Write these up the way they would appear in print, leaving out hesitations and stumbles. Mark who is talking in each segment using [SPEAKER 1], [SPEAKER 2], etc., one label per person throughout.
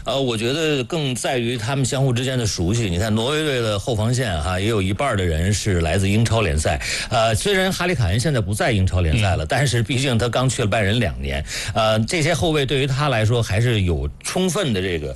[SPEAKER 1] 我觉得更在于他们相互之间的熟悉。你看挪威队的后防线也有一半的人是来自英超联赛。虽然哈里凯恩现在不在英超联赛了，但是毕竟他刚去了拜仁2年。这些后卫对于他来说还是有充分的这个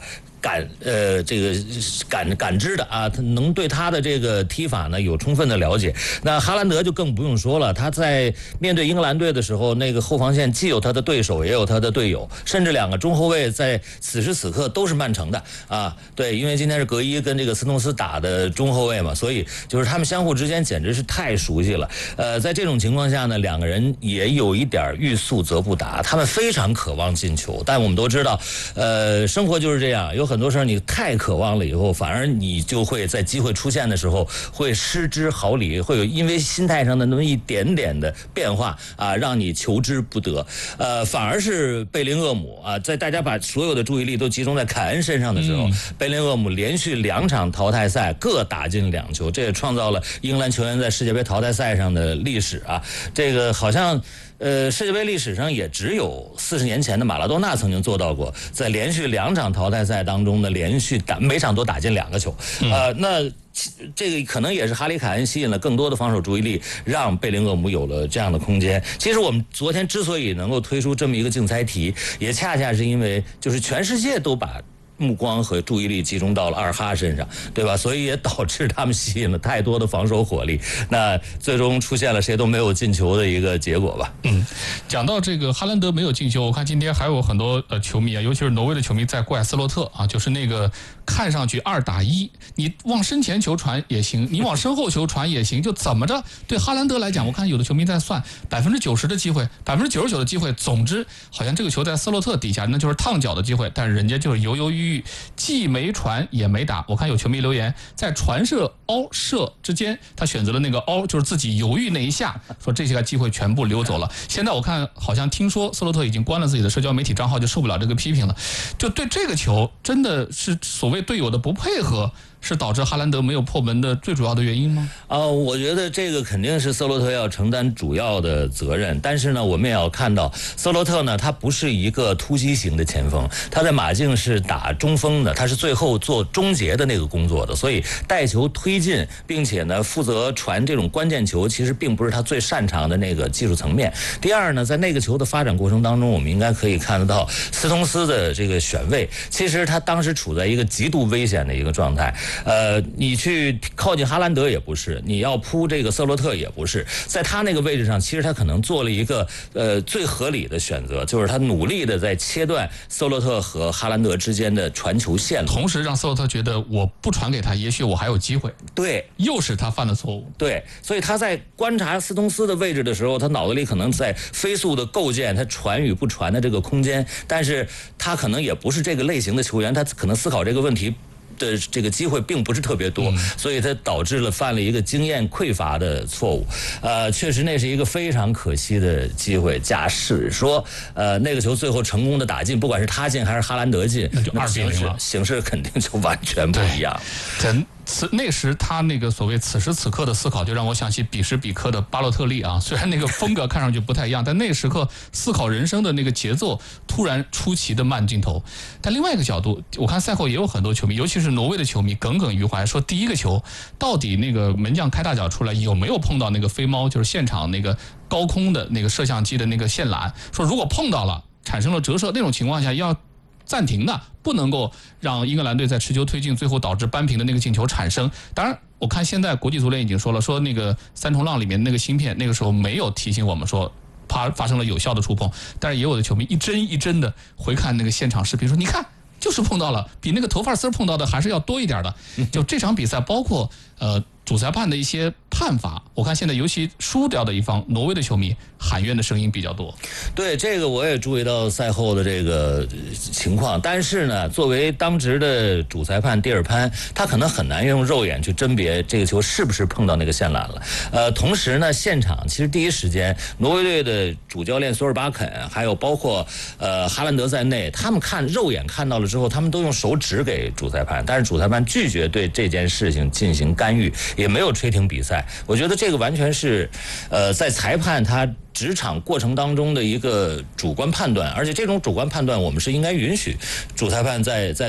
[SPEAKER 1] 感知的啊，他能对他的这个踢法呢有充分的了解。那哈兰德就更不用说了，他在面对英格兰队的时候，那个后防线既有他的对手，也有他的队友，甚至2个中后卫在此时此刻都是曼城的啊。对，因为今天是格伊跟这个斯通斯打的中后卫嘛，所以就是他们相互之间简直是太熟悉了。在这种情况下呢，2个人也有一点欲速则不达，他们非常渴望进球，但我们都知道，生活就是这样，有很多事儿你太渴望了以后，反而你就会在机会出现的时候会失之毫厘，会有因为心态上的那么一点点的变化啊，让你求之不得。反而是贝林厄姆啊，在大家把所有的注意力都集中在凯恩身上的时候，贝林厄姆连续2场淘汰赛各打进2球，这也创造了英格兰球员在世界杯淘汰赛上的历史啊。这个好像世界杯历史上也只有40年前的马拉多纳曾经做到过，在连续2场淘汰赛当中呢，连续每场都打进2个球。那这个可能也是哈里凯恩吸引了更多的防守注意力，让贝林厄姆有了这样的空间。其实我们昨天之所以能够推出这么一个竞猜题，也恰恰是因为就是全世界都把目光和注意力集中到了二哈身上，对吧？所以也导致他们吸引了太多的防守火力，那最终出现了谁都没有进球的一个结果吧。
[SPEAKER 2] 讲到这个哈兰德没有进球，我看今天还有很多球迷啊，尤其是挪威的球迷在怪斯洛特啊，就是那个看上去2打1，你往身前球传也行，你往身后球传也行，就怎么着？对哈兰德来讲，我看有的球迷在算90%的机会，99%的机会，总之好像这个球在斯洛特底下那就是烫脚的机会，但是人家就是犹犹豫豫，既没传也没打。我看有球迷留言，在传射凹射之间，他选择了那个凹，就是自己犹豫那一下，说这些个机会全部溜走了。现在我看好像听说斯洛特已经关了自己的社交媒体账号，就受不了这个批评了。就对这个球真的是所谓队友的不配合，是导致哈兰德没有破门的最主要的原因吗？
[SPEAKER 1] 我觉得这个肯定是斯洛特要承担主要的责任，但是呢，我们也要看到斯洛特呢，他不是一个突击型的前锋，他在马竞是打中锋的，他是最后做终结的那个工作的，所以带球推进，并且呢负责传这种关键球，其实并不是他最擅长的那个技术层面。第二呢，在那个球的发展过程当中，我们应该可以看得到斯通斯的这个选位，其实他当时处在一个极度危险的一个状态。你去靠近哈兰德也不是，你要扑这个斯洛特也不是，在他那个位置上，其实他可能做了一个最合理的选择，就是他努力的在切断斯洛特和哈兰德之间的传球线路，
[SPEAKER 2] 同时让斯洛特觉得我不传给他，也许我还有机会。
[SPEAKER 1] 对，
[SPEAKER 2] 又是他犯了错误。
[SPEAKER 1] 对，所以他在观察斯通斯的位置的时候，他脑子里可能在飞速的构建他传与不传的这个空间，但是他可能也不是这个类型的球员，他可能思考这个问题的这个机会并不是特别多，所以他导致了犯了一个经验匮乏的错误。确实那是一个非常可惜的机会。假使说那个球最后成功的打进，不管是他进还是哈兰德进，
[SPEAKER 2] 那就2-0了，
[SPEAKER 1] 形势肯定就完全不一样。
[SPEAKER 2] 那时他那个所谓此时此刻的思考，就让我想起彼时彼刻的巴洛特利啊。虽然那个风格看上去不太一样，但那个时刻思考人生的那个节奏突然出奇的慢镜头。但另外一个角度，我看赛后也有很多球迷，尤其是挪威的球迷耿耿于怀，说第一个球到底那个门将开大脚出来有没有碰到那个飞猫，就是现场那个高空的那个摄像机的那个线缆，说如果碰到了产生了折射，那种情况下要暂停的，不能够让英格兰队在持球推进，最后导致扳平的那个进球产生。当然我看现在国际足联已经说了，说那个3重浪里面那个芯片那个时候没有提醒我们说发生了有效的触碰，但是也有的球迷一帧一帧的回看那个现场视频，说你看就是碰到了，比那个头发丝碰到的还是要多一点的。就这场比赛包括主裁判的一些判罚，我看现在尤其输掉的一方挪威的球迷喊冤的声音比较多。
[SPEAKER 1] 对，这个我也注意到赛后的这个情况，但是呢，作为当值的主裁判蒂尔潘，他可能很难用肉眼去甄别这个球是不是碰到那个线缆了。同时呢，现场其实第一时间，挪威队的主教练索尔巴肯，还有包括哈兰德在内，他们肉眼看到了之后，他们都用手指给主裁判，但是主裁判拒绝对这件事情进行干预，也没有吹停比赛。我觉得这个完全是在裁判他执场过程当中的一个主观判断，而且这种主观判断我们是应该允许主裁判在